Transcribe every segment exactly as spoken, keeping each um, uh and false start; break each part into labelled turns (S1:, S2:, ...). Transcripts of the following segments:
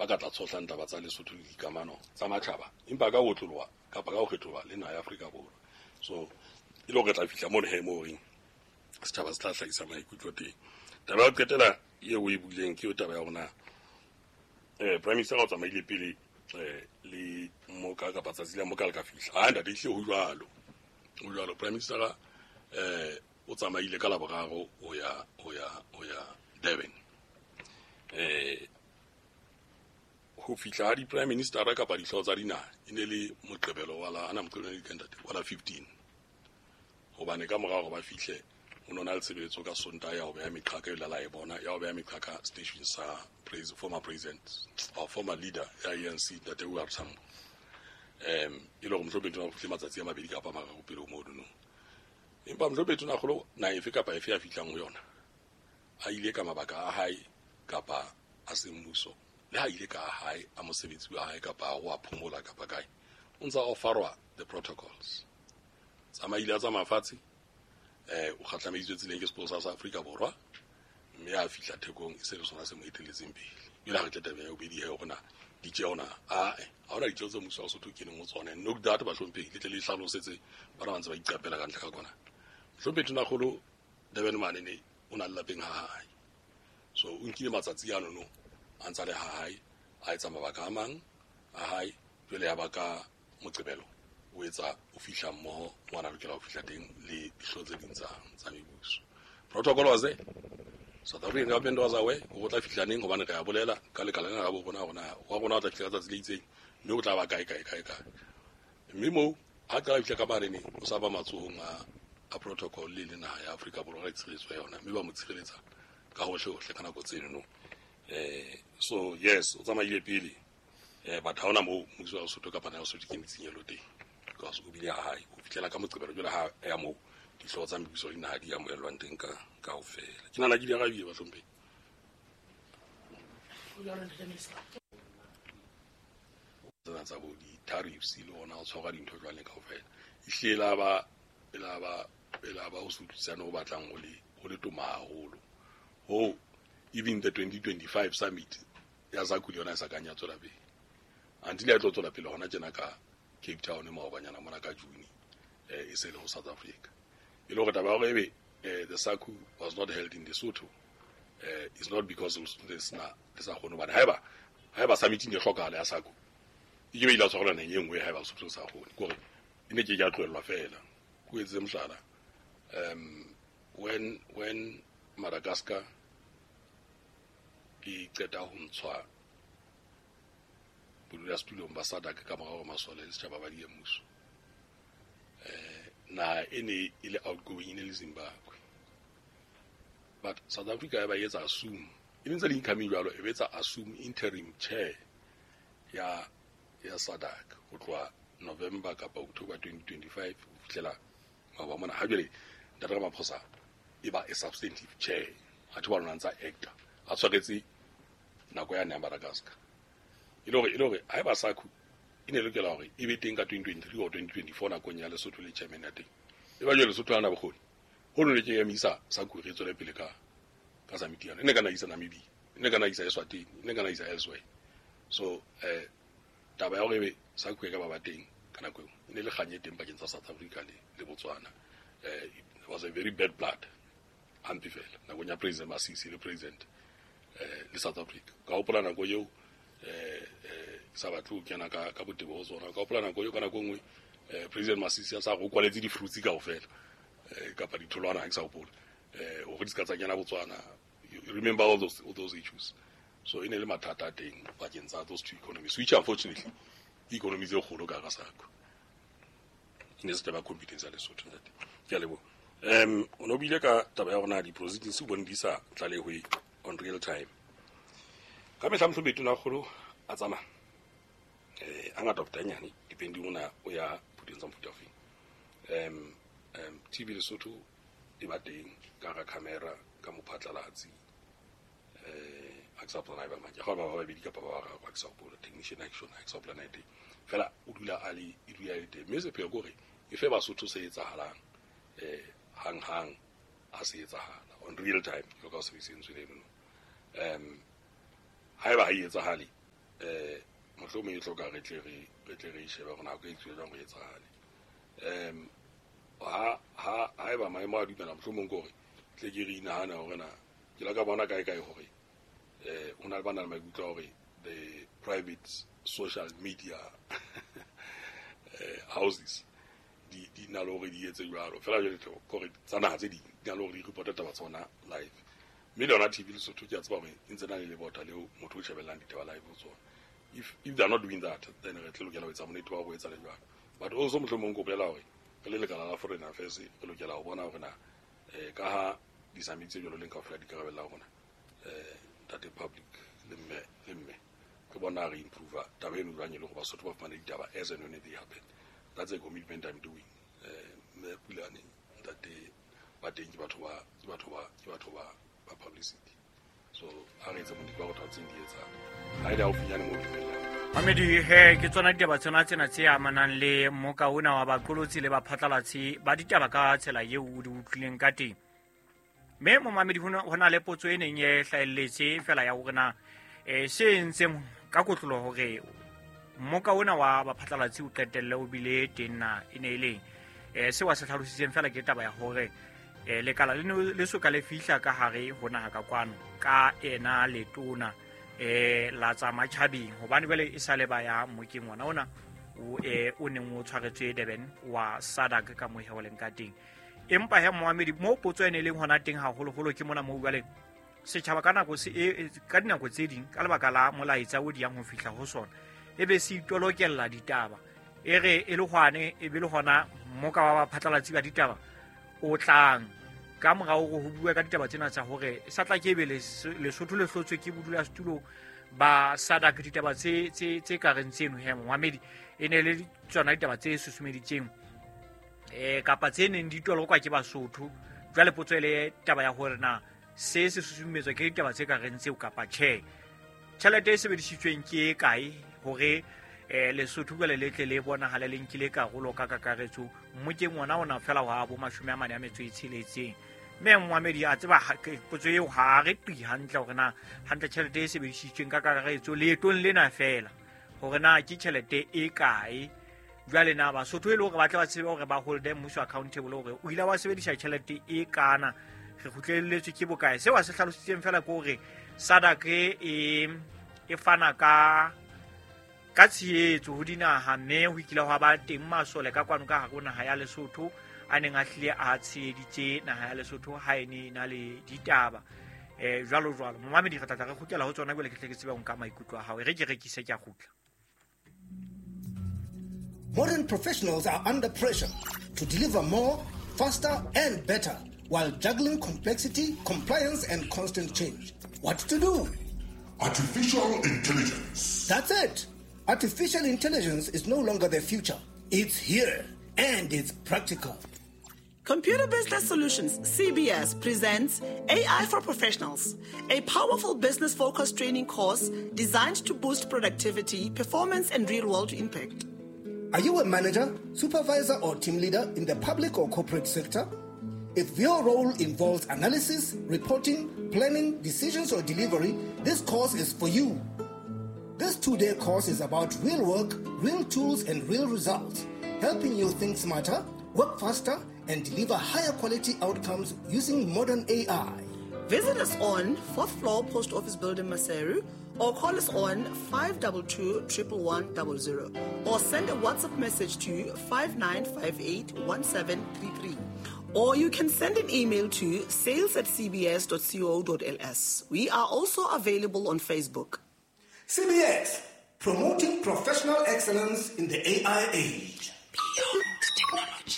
S1: ba ka tla tshotlang taba tsa Lesotho le dikamano tsa matjhaba empa ka ho tlolwa kapa ka ho kgetholwa le naha ya Afrika Borwa. So e le go tla fihla mo le hemo reng setjhaba se tla hlahisa maikutlo teng. Taba ya ho qetela eo e buleng ke taba ya rona eh Prime Minister o tsamaile pele eh le mo ka kapa tsatsi la mo ka le ka fihla ha nda dihle ho jwalo ho jwalo Prime Minister eh o tsamaile ka laboraro ho ya ho ya ho ya Durban eh ho fihla ha di Prime Minister kapa di hlotsa dinaha ine le moqebelo wala ana moqebelo le candidate wala fifteen hobane ka morao ba fihle o nona le tsebetso ka sonta ya ho beha meqhaka e lala e bona ya ho beha meqhaka station sa praise former president or former leader ya A N C Ntate Uwar Tambo em ilo go mhlophe tona go fihle matsatsi a mabedi kapa mara go pele o mo dono empa mhlophe tona golo na efe kapa efe ya fihlang ho yona a ile ka mabaka a hae kapa a semmuso le ha ile ka hae a mosebetsi wa hae kapa wa phumola kapa kae o ntsa offerwa the protocols tsamaile a tsa mafatsi eh o khatlameditswe tseleng ke sponsor sa Afrika Borwa mme a fihla thekong e se le sona se mo eteletseng pele ile ha re tletebe o bedi he gona di tjeona a a hona di tjotse musa o sotho ke neng o tsone no data ba hlompe le tle le hlalosetse ba ra mantse ba iqapela ka ntle ka kona hlompe tuna kholo Durban manene o na le lapeng ha hae so o nkile matsatsi a nono a ntsa le ha hae a etsa mabaka a mang a hae pele ya baka moqebelo o etsa o fihla mmoho ngwana lokela ho fihla teng le dihlotse dintsa tsa mebuso protocol wa ze South African government was away o tla fihla neng hobane re ya bolela ka le kalana ga bo bona gona wa gona o tla fihla tsa itseng mme o tla ba kae kae kae kae mme mo ha ka fihla ka barene o sa ba matsohong a a protocol le le naha ya Afrika Borwa re tshireletso yona mme ba mo tshireletsa ka hohle hohle kana go tseno no eh so yes o tsamaile pele eh but ha ona mo muso wa Lesotho kapa na o Lesotho ke mitshenyelo teng because o bile ha hae o fihlela ka moqebelo jela ha ya mo di hlotsa mebuso di naha di ya moelwang teng ka ka ho fela ke nana ke di arabile ba hlompe tsena tsa bo di tariffs le ona o tshwara dintho jwale ka ho fela ihlela ba ela ba ela ba o sutisana o batlang ho le ho le toma haholo ho even the twenty twenty-five summit ya ZACU le yona sa kanya tsola be until ya tlotsela pele hona tjena ka Cape Town e maobanyana mona ka June eh e se le ho South Africa e lo go taba go ebe the ZACU was not held in Lesotho uh, it's not because there's na there's a khono ba haeba haeba summit ne hlokala ya ZACU e ke be ila tsogola neng engwe haeba Lesotho sa khone gore ine ke ja tlwelwa fela ku etse mhlala um when when Madagascar e qeta ho ntshwa bula studio ambassador ka kamora go masole le tshaba ba di emuso eh na ene ile outgoing in le Zimbabwe but South Africa ba yetsa assume ile ntse le incoming jalo e betsa assume interim chair ya ya SADC go tloa November kapa October twenty twenty-five o fitlela ba mona ha jele data ba phosa e ba a substantive chair a tshwa lona ntsa actor a tshwaretse nako ya Madagascar ile gore ile gore ha ba SACU ine lokela gore e be teng ka twenty twenty-three or twenty twenty-four na konya le Lesotho le chairman ya teng e ba jele Lesotho ana bogoni ho no le ke ya misa SACU re tsole pele ka ka summit ya ene kana isa Namibia ene kana isa Eswatini ene kana isa elsewhere so eh taba ya gore SACU e ka ba ba teng kana go ine le ganye teng pakeng tsa South Africa le le Botswana eh it was a very bad blood ampifela na gonya president Masisi le president eh le South Africa ka o plana go yo eh eh sa batho ke na ka ka botebo go tsona ka o plana go yo kana go ngwe eh president Masisi a sa go kwaletse di fruits ka ofela eh ka pa di tholwana ka sa go eh o go diskatsa nyana Botswana you remember all those all those issues so ine le mathata teng pakeng tsa those two economies which unfortunately economies e kgolo ka ga SACU ine se taba competence ya Lesotho ntate ke a lebo um ono bile ka taba ya rona di proceedings o bone di sa tlalehwe on real time ka me hlamtlo betuna kholo a tsama eh anga doctor nyane depending ona o ya puteng tsa mfuta ofe um um T V Lesotho e ba teng ka ga camera ka mophatlalatsi eh aksapona ba manje ga ba ba be di ka ba ba ga aksapona technician action aksapona ite fela o dula ali e dula ite me se pe gore e fe ba Sotho se etsahalang eh hang hang a se etsahala on real time go ka se se ntse le no um ha ba ha etsahale eh mohlomong e tloka re tle re re tle re shebe gore na go itse jang go etsagale em ha ha ha ba maemo a dumela mohlomong gore tle ke re inahana gore na ke la ka bona kae kae gore eh una le bana le maikutlo gore the private social media uh, houses di di na lo re di etse jwalo fela jwale tlo gore tsana tse di na lo re reporta taba tsona live mme lona T V le sotho ke a tseba gore intse na le bota leo motho o shebelang ditaba live o tsona if if they are not doing that then re tle lokela ho etsa monete wa go etsa le jwalo but also mohlomong go bela gore re le lekala la foreign affairs re lokela ho bona gore na eh ka ha di samitse jwalo le ka fela di karabela gona eh that the public le mme le mme ke bona re improve taba eno ba nyelo go ba sotho ba fana ditaba as and when they happen. That's a commitment I'm doing eh me pulane that they ba teng batho ba batho ba batho ba ba publicity so a re tse mo di ba go tsatseng di etsa ha ile a ofinyane mo dimela
S2: Mamedi he ke tsona ditaba tsona tsena tse amanang le mokaona wa bakolotsi le ba phatlalatsi ba ditaba ka tsela yeo o di utlileng ka teng me mo Mamedi hona le potso e neng e hlaelletse fela ya gore na eh se ntse ka kotlolo hore mokaona wa ba phatlalatsi o qetelle o bile teng na ine ile eh se wa se tlhalositseng fela ke taba ya hore eh lekala le le soka le fihla ka hare hona ka kwano ka ena letona eh la tsa machabeng hobane bele e sale ba ya mokeng ngwana ona o eh o neng o tshwaretswe Durban wa Sadak ka moheweleng ka teng empa he Mohamedi mo potso ene leng hona teng haholo holo ke mona mo bale setšhaba ka nako se ka dinako tse ding ka lebaka la molaetsa o di yang ho fihla ho sona ebe se itolokella ditaba e re e le hwane e be le hona moka wa phatlalatsi ba ditaba o tlang ka morao go bua ka ditaba tsena tsa hore sa tla ke be le Lesotho le hlotswe ke bodula setulo ba Sadak ditaba tse tse tse ka rentseno he Mohamedi ene le tsona ditaba tse susumeditseng eh kapa tse neng di tolokwa ke Basotho jwale potso ile taba ya hore na se se susumetswa ke ditaba tse ka rentseo kapa che tšhelete e sebedisitsweng ke kae hore eh Lesotho bele letle le bona hala le nkile karolo ka kakaretso mmokeng ngwana ona fela wa bo mashome a mane a metso e tsheletseng me Mohamedi a tseba potso eo ha re twi hantle hore na hantle tšhelete e sebedisitsweng ka kakaretso le etong lena fela hore na ke tšhelete e kae jwale na Basotho e le hore ba tla ba tsebe hore ba hold them mmuso accountable hore o ile wa sebedisa tšhelete e kana re khutleletswe ke bokae se wa se hlalositseng fela ko hore Sadak e e fana ka ka tshietso ho dinaha mme ho ikile ho ba teng masole ka kwano ka hona ha ya Lesotho a neng a hlile a tsheditse naha ya Lesotho ha ene na le ditaba eh jwalo jwalo Mohamedi re tla re khutlela ho tsona go le ke tle ke tseba nka maikutlo a hawe re ke rekise ke a khutla.
S3: Modern professionals are under pressure to deliver more, faster and better while juggling complexity, compliance and constant change. What to do?
S4: Artificial intelligence.
S3: That's it. Artificial intelligence is no longer the future. It's here and it's practical.
S5: Computer Business Solutions, C B S, presents A I for Professionals, a powerful business-focused training course designed to boost productivity, performance, and real-world impact.
S3: Are you a manager, supervisor, or team leader in the public or corporate sector? If your role involves analysis, reporting, planning, decisions, or delivery, this course is for you. This two-day course is about real work, real tools, and real results, helping you think smarter, work faster, and deliver higher quality outcomes using modern A I.
S5: Visit us on fourth floor Post Office Building, Maseru, or call us on five two two, one one one zero zero, or send a WhatsApp message to five nine five eight one seven three three. Or you can send an email to sales at c b s dot co dot l s. We are also available on Facebook.
S3: C B S, promoting professional excellence in the A I age.
S5: Beyond technology.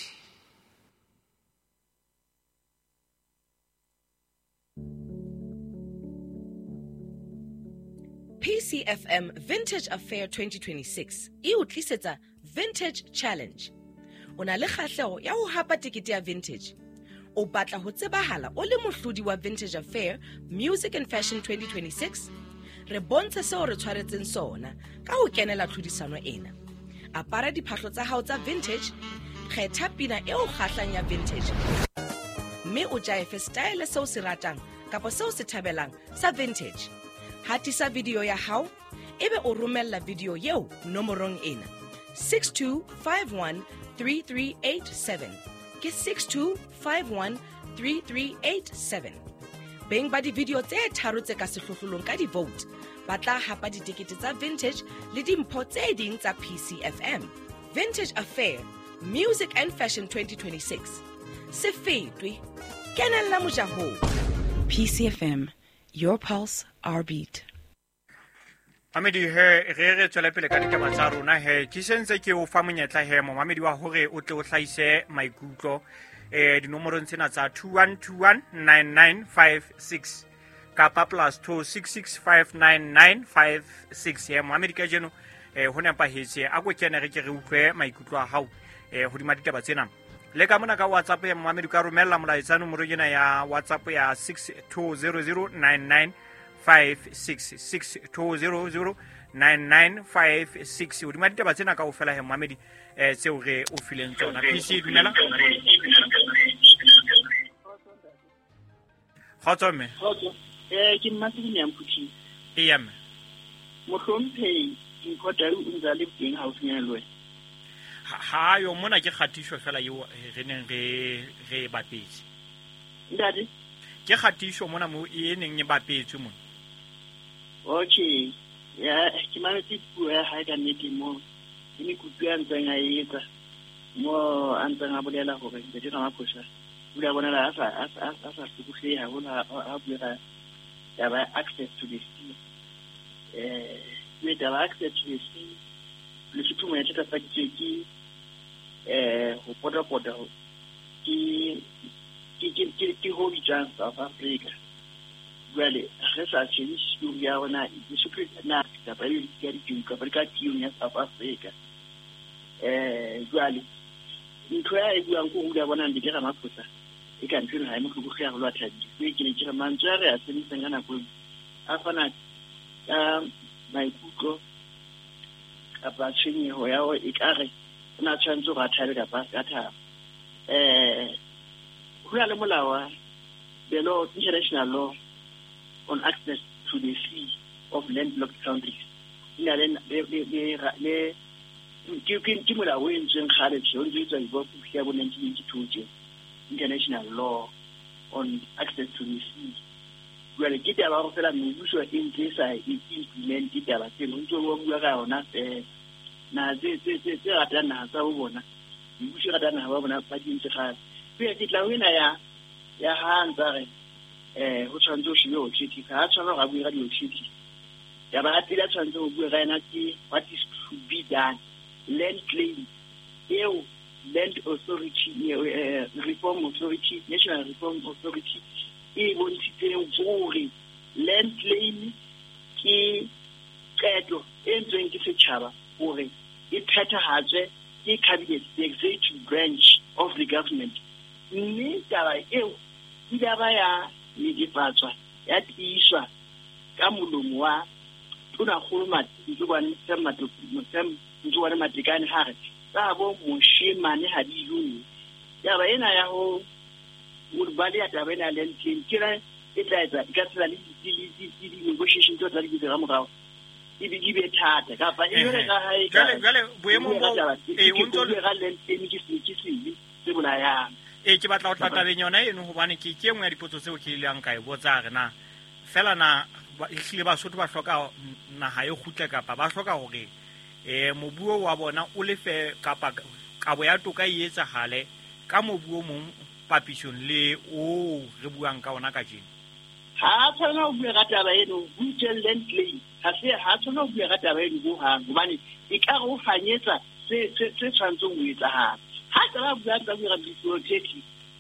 S6: P C F M Vintage Affair twenty twenty-six e o tlisetsa Vintage Challenge. O na le kgahlego ya ho hapa tikete ya Vintage. O batla ho tsebahala o le mohlodi wa Vintage Affair Music and Fashion twenty twenty-six. Re bontshe seo re tshwaretseng sona ka ho kenela tlhodisano ena. Apara diphahlo tsa hao tsa Vintage, kgetha pina e o kgahlang ya Vintage. Mme o jaife style seo se ratang kapa seo se thabelang sa Vintage. Hatisa video ya hao, ebe o romella video yeo nomorong ena six two five one three three eight seven ke six two five one three three eight seven. Beng ba di-video tse tharo tse ka sehlohlolong ka di-vote ba tla hapa ditekete tsa Vintage le dimpho tse ding tsa P C F M. Vintage Affair, Music and Fashion twenty twenty-six. Se fetwe, kenella mojahong. P C F M, your pulse, our beat.
S2: Mamedi he re re tswela pele ka ditaba tsa rona he ke sentse ke o fa monyetla he mo mamedi wa hore o tle o hlaise maikutlo eh dinomoro tsena tsa two one two one nine nine five six kapa plus two six six five nine nine five six he mamedi ka jeno eh hona pa hetse a go kena re ke re utlwe maikutlo a hao eh hodima ditaba tsena le ka mona ka WhatsApp ya mamedi ka romella molaetsa nomoro ena ya WhatsApp ya six two zero zero nine nine five six six two zero zero nine nine five six o di madita ba tsena ka o fela he Mohamedi eh tseo re o fileng tsona P C dumela Khotsome
S7: eh ke mmatsi le nyamputhi
S2: e yame
S7: mo hlomphe ikota o ntse le teng ha o tsenya le wena
S2: ha yo mona ke khatisho fela yo re neng re re bapetse
S7: ndadi
S2: ke khatisho mona mo e neng e bapetse mona.
S7: Okay, ya ke manetse puo ya ha ka nnete mo ke kutu ya ntse nga etsa mo antsa nga bolela gore ke dira maphosa bula bona la asa asa asa se ha bona a bua ya ba access to the sea eh with the access to the sea le se tuma ya tsa paketse ki eh ho poda poda ki ki ki ki ho ditjang South Africa. Well, re sa tshedi story ya ona e super na ka ba le ke di ka ba ka tiung ya South Africa eh jwale ntho ya e buang ko hula bona ndi ka maphosa e ka ntse ha e mo go ga lo atha di ke ne ke mantsare a tsenisa ngana go a fana ka maikutlo ka ba tshwenye ho ya o e kare na tshwantse go atha le ka ba ka tha eh ho ya le molawa the law international law on access to the sea of landlocked countries. Ina le le le le ke ke ke mola o entseng khale tshon di tswa go fihla go nineteen eighty-two international law on access to the sea. Well, ke taba go fela mmuso e ntse sa e implement ditaba tse mo ntse go bua ka ona eh na tse tse tse tse rata na sa go bona mmuso rata na ba bona ba dintse khale pe ke tla wena ya ya hantsare eh ho tshwanetse o shibe o tshiti ka tshwana ga bua di tshiti ya ba atila tshwanetse o bua ga ena ke what is to be done land claim eo land authority uh, reform authority national reform authority e bontshitseng gore land claim ke qeto e ntseng ke setjhaba gore e phethahatswe ke cabinet the executive branch of the government mme taba eo di ba ya ni dipatswa ya tiiswa ka molomo wa tona kholo mati go bana tsa mato motsam ntse wa matikane ha re tsa bo moshimane ha di lu ya ba ena ya ho urbali ya taba ena le ntin kira e tla etsa ka tsela le di di di negotiation tsa di dira mo gago e bi di be thata ka ba e yore ka ha e
S2: gale gale boemo mo e o ntso
S7: le ga le ntin ke se ke se se bona ya
S2: e ke batla o tlatabeng yona eno hobane ke ke engwe ya dipotso tseo ke ile yang ka e botsa rena fela na e hlile ba sotho ba hloka naha e khutle kapa ba hloka hore eh mobuo wa bona o lefe kapa kabo ya toka e etsa hale ka mobuo mong papishon le o re buang ka ona ka jeno
S7: ha tsana o bua ka taba eno butcher land claim ha se ha tsana o bua ka taba eno go ha hobane e ka go fanyetsa se se se tshwantse o etsa ha ha tsaba bua ka bua di project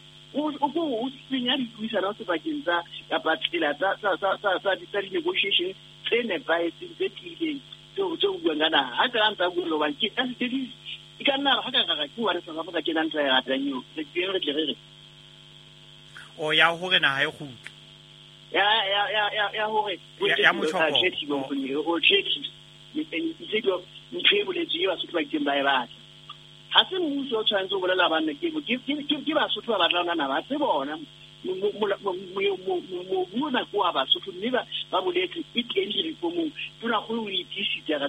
S7: o o go tsenya di puisana o se ba kenza ka patlela tsa tsa tsa tsa di tsa negotiation tsene ba e tse tlileng to to bua ngana ha tsana ntsa go lo ba ke tsa di e ka nna ha ka ka ke wa re sa ba ka ke nang tsa ya tanyo le ke re tle re
S2: o ya hore na ha e khutla
S7: ya ya ya ya ya hore
S2: ya mothoko
S7: o check ni se do ni phebole tsi ba sotho ba ke mba e ba ha se mmuso o tshwanetse go bolela bana ke ke ke ba sotho ba batla na ba se bona mobu nako wa Basotho mme ba boletse e teng le reformong tona go o itisitse ga